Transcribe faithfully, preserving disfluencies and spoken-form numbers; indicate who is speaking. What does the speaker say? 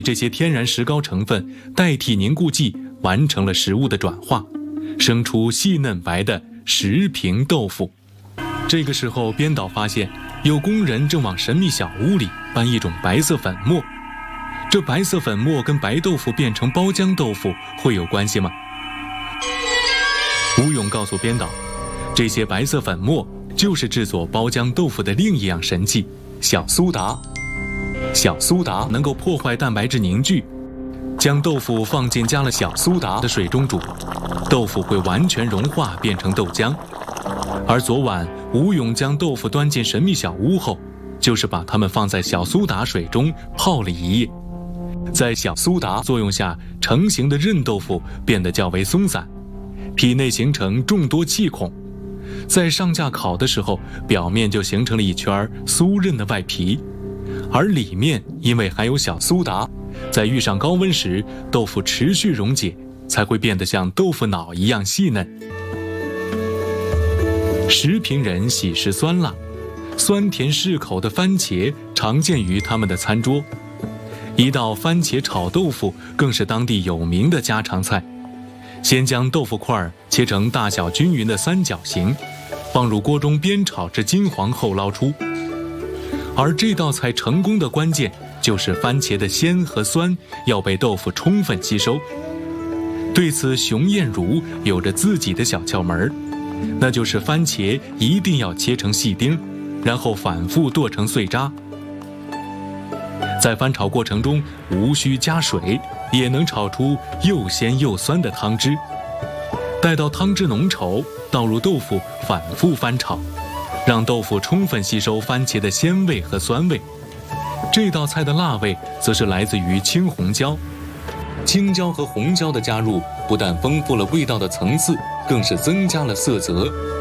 Speaker 1: 这些天然石膏成分代替凝固剂，完成了食物的转化，生出细嫩白的十平豆腐。这个时候，编导发现有工人正往神秘小屋里搬一种白色粉末。这白色粉末跟白豆腐变成包浆豆腐会有关系吗？吴勇告诉编导，这些白色粉末就是制作包浆豆腐的另一样神器——小苏打。小苏打能够破坏蛋白质凝聚，将豆腐放进加了小苏打的水中煮，豆腐会完全融化变成豆浆。而昨晚吴勇将豆腐端进神秘小屋后，就是把它们放在小苏打水中泡了一夜。在小苏打作用下成型的韧豆腐变得较为松散，体内形成众多气孔，在上架烤的时候，表面就形成了一圈酥韧的外皮，而里面因为含有小苏打，在遇上高温时，豆腐持续溶解，才会变得像豆腐脑一样细嫩。十平人喜食酸辣，酸甜适口的番茄常见于他们的餐桌。一道番茄炒豆腐更是当地有名的家常菜。先将豆腐块切成大小均匀的三角形，放入锅中煸炒至金黄后捞出。而这道菜成功的关键就是番茄的鲜和酸要被豆腐充分吸收。对此，熊艳茹有着自己的小窍门，那就是番茄一定要切成细丁，然后反复剁成碎渣。在翻炒过程中无需加水，也能炒出又鲜又酸的汤汁。待到汤汁浓稠，倒入豆腐，反复翻炒，让豆腐充分吸收番茄的鲜味和酸味。这道菜的辣味则是来自于青红椒。青椒和红椒的加入，不但丰富了味道的层次，更是增加了色泽，